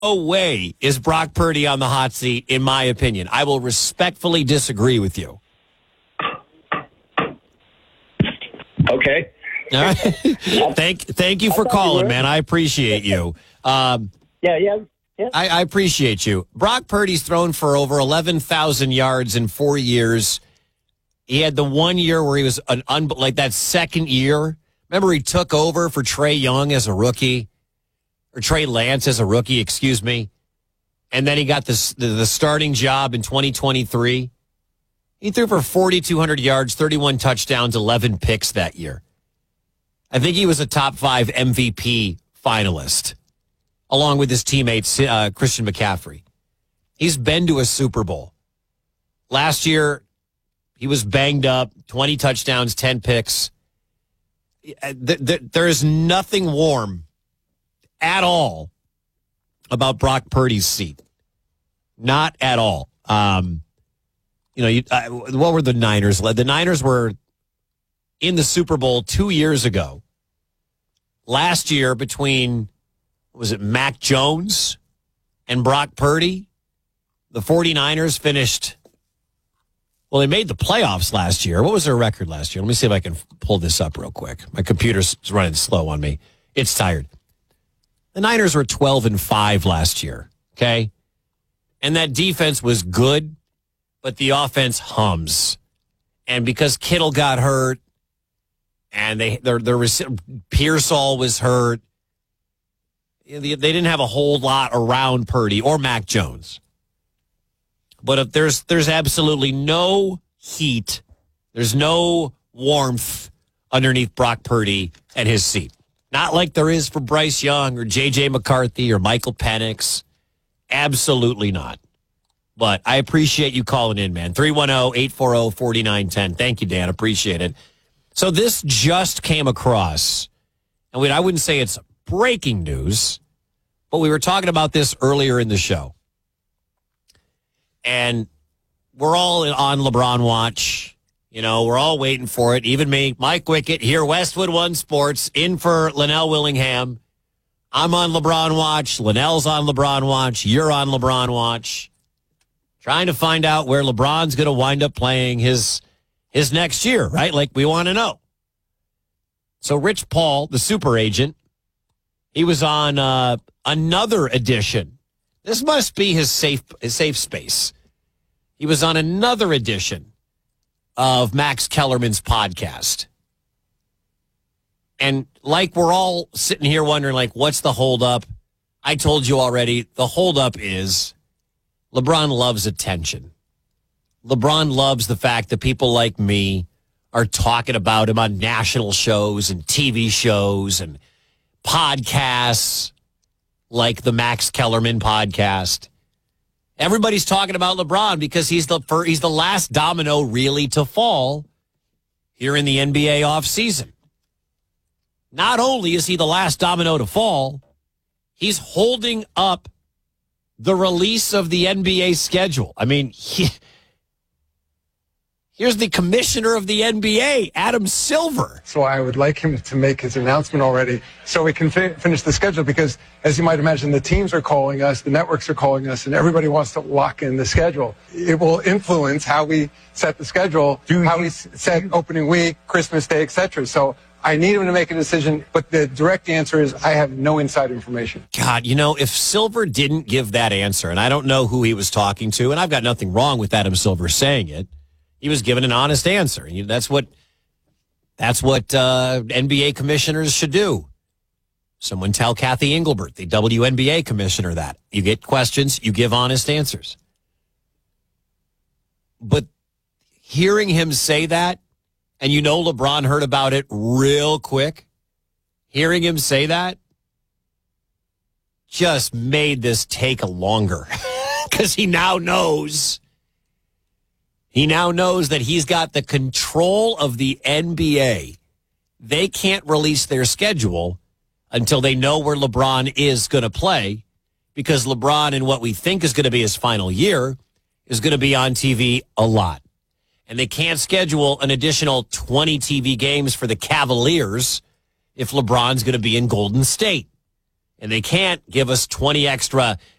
way is Brock Purdy on the hot seat, in my opinion. I will respectfully disagree with you. Okay. All right. Thank you for calling, man. I appreciate you. Yeah. I appreciate you. Brock Purdy's thrown for over 11,000 yards in 4 years. He had the 1 year where he was like that second year. Remember, he took over for Trey Young as a rookie, or Trey Lance as a rookie, excuse me. And then he got the starting job in 2023. He threw for 4,200 yards, 31 touchdowns, 11 picks that year. I think he was a top 5 MVP finalist, along with his teammate, Christian McCaffrey. He's been to a Super Bowl. Last year, he was banged up, 20 touchdowns, 10 picks. There is nothing warm at all about Brock Purdy's seat. Not at all. What were the Niners? The Niners were in the Super Bowl 2 years ago. Last year, between, was it Mac Jones and Brock Purdy, the 49ers finished, well, they made the playoffs last year. What was their record last year? Let me see if I can pull this up real quick. My computer's running slow on me. It's tired. The Niners were 12-5 last year, okay? And that defense was good, but the offense hums. And because Kittle got hurt, and Pearsall was hurt, they didn't have a whole lot around Purdy or Mac Jones. But if there's absolutely no heat, there's no warmth underneath Brock Purdy and his seat. Not like there is for Bryce Young or J.J. McCarthy or Michael Penix. Absolutely not. But I appreciate you calling in, man. 310-840-4910. Thank you, Dan. Appreciate it. So this just came across, and I wouldn't say it's breaking news, but we were talking about this earlier in the show. And we're all on LeBron watch. You know, we're all waiting for it. Even me, Mike Wickett, here, Westwood One Sports, in for Linnell Willingham. I'm on LeBron watch. Linnell's on LeBron watch. You're on LeBron watch. Trying to find out where LeBron's going to wind up playing his next year, right? Like, we want to know. So Rich Paul, the super agent, he was on another edition. This must be his safe space. He was on another edition of Max Kellerman's podcast. And like, we're all sitting here wondering, like, what's the holdup? I told you already, the holdup is LeBron loves attention. LeBron loves the fact that people like me are talking about him on national shows and TV shows and podcasts like the Max Kellerman podcast. Everybody's talking about LeBron because he's the last domino really to fall here in the NBA offseason. Not only is he the last domino to fall, he's holding up the release of the NBA schedule. I mean, here's the commissioner of the NBA, Adam Silver. So I would like him to make his announcement already so we can finish the schedule because, as you might imagine, the teams are calling us, the networks are calling us, and everybody wants to lock in the schedule. It will influence how we set the schedule, how we set opening week, Christmas Day, etc. So I need him to make a decision, but the direct answer is I have no inside information. God, you know, if Silver didn't give that answer, and I don't know who he was talking to, and I've got nothing wrong with Adam Silver saying it, he was given an honest answer. That's what NBA commissioners should do. Someone tell Kathy Engelbert, the WNBA commissioner, that. You get questions, you give honest answers. But hearing him say that, and you know LeBron heard about it real quick, hearing him say that just made this take longer because he now knows that he's got the control of the NBA. They can't release their schedule until they know where LeBron is going to play, because LeBron, in what we think is going to be his final year, is going to be on TV a lot. And they can't schedule an additional 20 TV games for the Cavaliers if LeBron's going to be in Golden State. and they can't give us 20 extra